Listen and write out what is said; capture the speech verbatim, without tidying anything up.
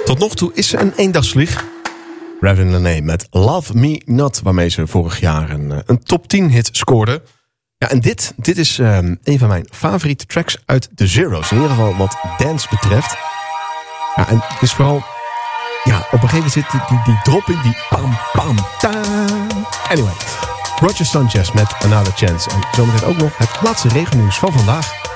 Tot nog toe is ze een eendagsvlieg. Ravin Lenae met Love Me Not, waarmee ze vorig jaar een, een top tien hit scoorde. Ja, en dit, dit is um, een van mijn favoriete tracks uit de Zero's. In ieder geval wat dance betreft. Ja, en het is vooral... Ja, op een gegeven moment zit die, die, die drop in, die pam, pam, ta. Anyway, Roger Sanchez met Another Chance. En zometeen ook nog het laatste regennieuws van vandaag.